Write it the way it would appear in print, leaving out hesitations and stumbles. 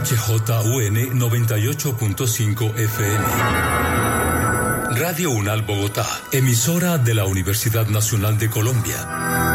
HJUN 98.5 FM. Radio UNAL Bogotá, emisora de la Universidad Nacional de Colombia.